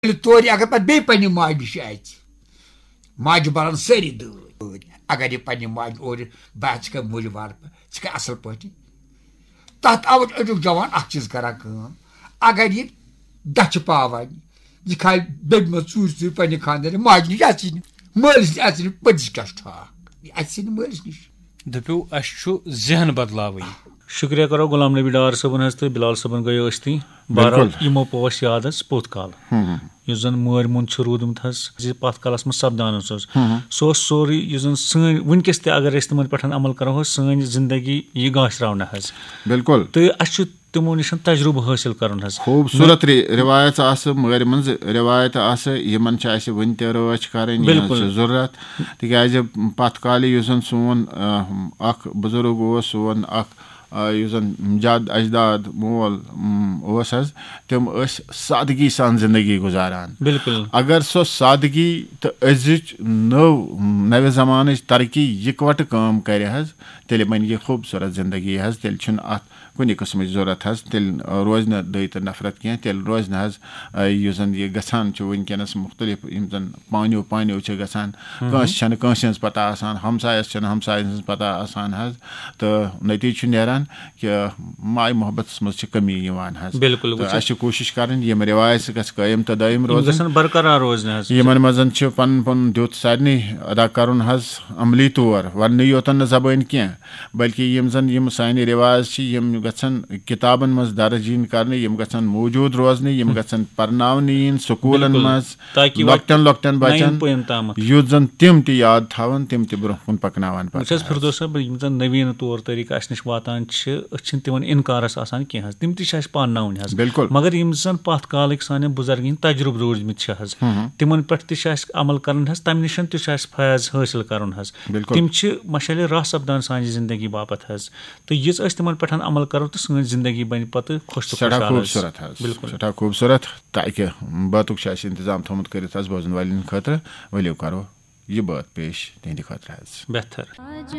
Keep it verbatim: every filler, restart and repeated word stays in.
तोर अगर पे बे पे माज नश माज बरान सारी दर अगर यह पे माज और बह कर मुल वार पे असल पे तथ आव अजुक जवान अ चीज करा अगर यह दच पावान यह खा बेब मे चूर चूर पे खानदार माज नश अ मलिस अ पदिस क्या ठाक अ मलिस नश दपो जहन बदलाव शुक्रिया करो गुलाम नबी डार सबन तो बिलाल सबन गयो अस्थी बहरहाल यमो पोस याद पौत काल यस जन मर मुंद रूदमुत पथ कालस मज सपदान सो सोरी जन सन वनकस अगर तमन पे अमल करो सन जिंदगी यह गाशरावन बिल्कुल तो अ तमो निश तजुर्बह हासिल कर खूबसूरत रिवायत मर मज रिवायत वन वन रच कर जरूरत तिज पथ काल सोन बुजुर्ग सोन जद अजदाद मोल तम सादगी सान जिंदगी गुजारान बिल्कुल अगर सो सादगी तो अजिच नव नव जमान तरक्की इकवट काम कर तेल बन यह खूबसूरत जिंदगी तेल अत कुछ किस्म जरूरत तेल रोज न दई तो नफरत कह तेल रोज नन यह गसान वनकस मुख्तलिफ जन पानो पानो गसान कंस पता आसान हमसायस हमसाय पता आसान तो नतीज नेरान कि माय मोहब्बत मज कमी बिल्कुल कोशिश कर रिवायत गयम तो दायम रोज बरकरार रोज मज पन पन दुत सारे अदा कर अमली तौर वन योतन जबान कह बल्कि यम जन यम सान रिवाज यम गसन किताबन मज दर्ज इन कर यम गसन मौजूद रोजन यम गसन परनावन इन स्कूलन मज लकटन लकटन बचन युत जन तम ति याद थावन तम ति ब्रोह कुन पकनावन फिरदौस साहब यम जन नवीन तौर तरीका अस निश वातान तिमन इनकारस आसान कह तम ति पान बिल्कुल मगर यम जन पथ काल सान बुजुर्ग तजुर्ब रोजमित तिमन पे अमल कर तम निश फैज हासिल कर तम मशल राह सपदान सान जिंदगी बापत तो यह तिमन पे अमल करो तो सन जिंदगी बन पे खुश खूबसूरत बिल्कुल खूबसूरत ताकि बातुक इंतजाम थोमुत कर बोजन वालन खतर वलियो करो यह बात पेश तुंद खतर बेहतर।